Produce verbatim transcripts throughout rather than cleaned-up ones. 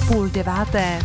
půl deváté.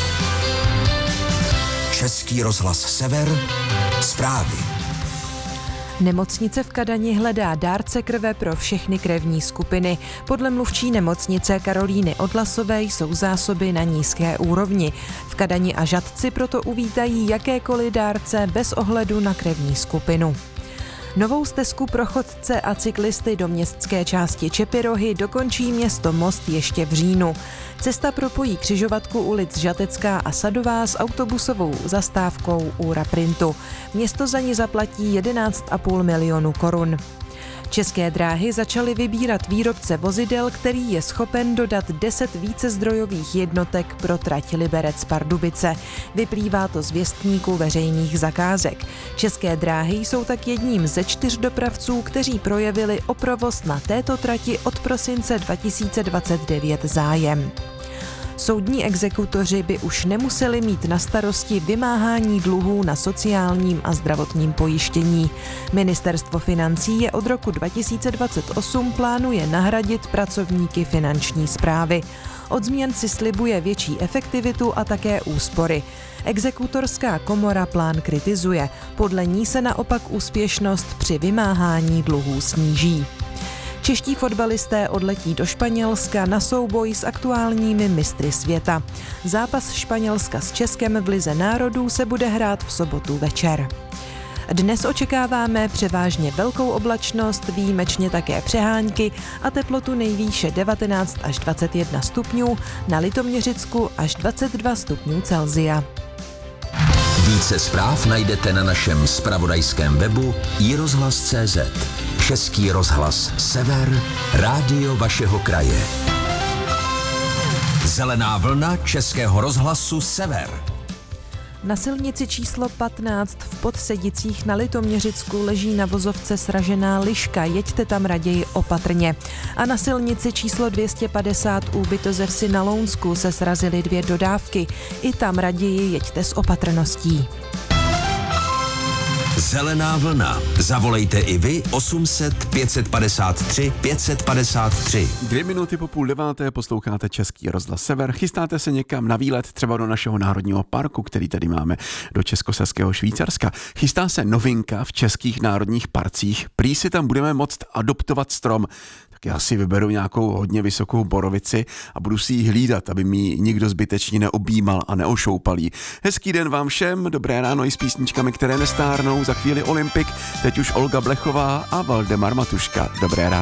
Český rozhlas Sever, zprávy. Nemocnice v Kadani hledá dárce krve pro všechny krevní skupiny. Podle mluvčí nemocnice Karolíny Odlasové jsou zásoby na nízké úrovni. V Kadani a Žatci proto uvítají jakékoliv dárce bez ohledu na krevní skupinu. Novou stezku pro chodce a cyklisty do městské části Čepirohy dokončí město Most ještě v říjnu. Cesta propojí křižovatku ulic Žatecká a Sadová s autobusovou zastávkou u Raprintu. Město za ní zaplatí jedenáct a půl milionu korun. České dráhy začaly vybírat výrobce vozidel, který je schopen dodat deset vícezdrojových jednotek pro trať Liberec-Pardubice. Vyplývá to z věstníku veřejných zakázek. České dráhy jsou tak jedním ze čtyř dopravců, kteří projevili o provoz na této trati od prosince dva tisíce dvacet devět zájem. Soudní exekutoři by už nemuseli mít na starosti vymáhání dluhů na sociálním a zdravotním pojištění. Ministerstvo financí je od roku dva tisíce dvacet osm plánuje nahradit pracovníky finanční správy. Od změn si slibuje větší efektivitu a také úspory. Exekutorská komora plán kritizuje. Podle ní se naopak úspěšnost při vymáhání dluhů sníží. Čeští fotbalisté odletí do Španělska na souboj s aktuálními mistry světa. Zápas Španělska s Českem v Lize národů se bude hrát v sobotu večer. Dnes očekáváme převážně velkou oblačnost, výjimečně také přehánky a teplotu nejvýše devatenáct až dvacet jedna stupňů, na Litoměřicku až dvacet dva stupňů Celsia. Více zpráv najdete na našem zpravodajském webu i rozhlas tečka cé zet. Český rozhlas Sever, rádio vašeho kraje. Zelená vlna Českého rozhlasu Sever. Na silnici číslo patnáct v Podsedicích na Litoměřicku leží na vozovce sražená liška, jeďte tam raději opatrně. A na silnici číslo dvě stě padesát u Bytozevsi na Lounsku se srazily dvě dodávky, i tam raději jeďte s opatrností. Zelená vlna. Zavolejte i vy osm set pět set padesát tři pět set padesát tři. Dvě minuty po půl deváté posloucháte Český rozhlas Sever. Chystáte se někam na výlet, třeba do našeho národního parku, který tady máme, do Českosaského Švýcarska. Chystá se novinka v českých národních parcích. Prý si tam budeme moct adoptovat strom. Tak já si vyberu nějakou hodně vysokou borovici a budu si ji hlídat, aby mi nikdo zbytečně neobjímal a neošoupal jí. Hezký den vám všem, dobré ráno i s písničkami, které nestárnou. Za chvíli Olympik, teď už Olga Blechová a Valdemar Matuška. Dobré ráno.